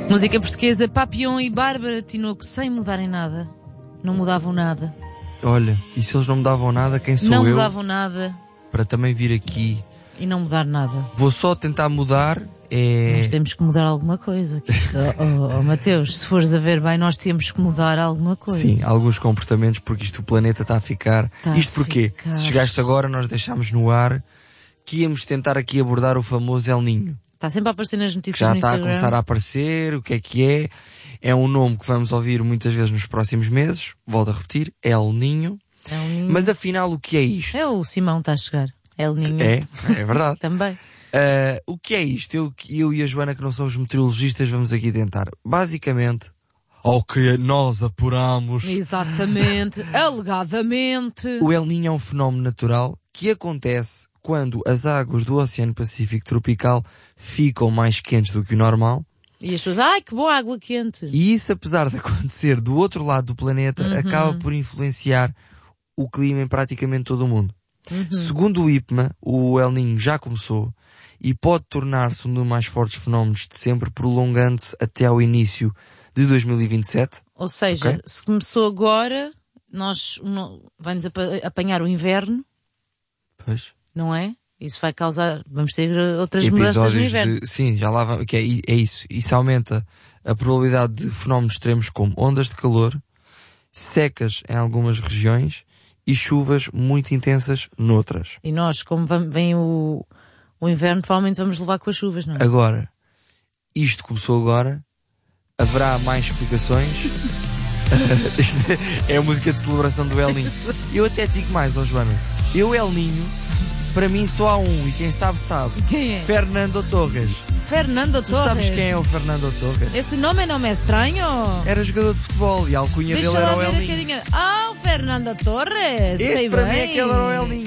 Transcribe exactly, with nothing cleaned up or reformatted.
Música portuguesa, Papillon e Bárbara Tinoco, sem mudarem nada. Não mudavam nada. Olha, e se eles não mudavam nada, quem sou não eu? Não mudavam nada. Para também vir aqui. E não mudar nada. Vou só tentar mudar. É... Nós temos que mudar alguma coisa. Que isto, oh, oh, oh, Mateus, se fores a ver bem, nós temos que mudar alguma coisa. Sim, alguns comportamentos, porque isto o planeta está a ficar. Tá isto a porquê? ficar. Se chegaste agora, nós deixámos no ar que íamos tentar aqui abordar o famoso El Niño. Está sempre a aparecer nas notícias Que já no está Instagram. a começar a aparecer, o que é que é? É um nome que vamos ouvir muitas vezes nos próximos meses. Volto a repetir, El Niño. El Niño. Mas afinal, o que é isto? É o Simão está a chegar. El Niño. É, é verdade. Também. Uh, o que é isto? Eu, eu e a Joana, que não somos meteorologistas, vamos aqui tentar. Basicamente, ao que nós apuramos, Exatamente. Alegadamente. o El Niño é um fenómeno natural que acontece quando as águas do Oceano Pacífico tropical ficam mais quentes do que o normal. E as pessoas, ai que boa água quente. E isso, apesar de acontecer do outro lado do planeta, Uhum. acaba por influenciar o clima em praticamente todo o mundo. Uhum. Segundo o I P M A, o El Niño já começou e pode tornar-se um dos mais fortes fenómenos de sempre, prolongando-se até ao início de dois mil e vinte e sete. Ou seja, Okay. se começou agora, nós não, vai-nos apa- apanhar o inverno, Pois. não é? Isso vai causar, vamos ter outras mudanças no Episódios inverno. de, sim, já lá vai, que é, é isso. Isso aumenta a probabilidade de fenómenos extremos como ondas de calor, secas em algumas regiões e chuvas muito intensas noutras. E nós, como vam- vem o, o inverno, provavelmente vamos levar com as chuvas, não é? Agora, isto começou agora, haverá mais explicações. Isto é a música de celebração do El Niño. Eu até digo mais, ó Joana. Eu, El Niño, para mim só há um, e quem sabe sabe. Quem é? Fernando Torres. Fernando Tu Torres. sabes quem é o Fernando Torres? Esse nome não é estranho? Era jogador de futebol e a alcunha Deixa dele lá era o ver El a Niño. carinha. Ah, o Fernando Torres. Este sei para bem. mim é que ele era o El Niño.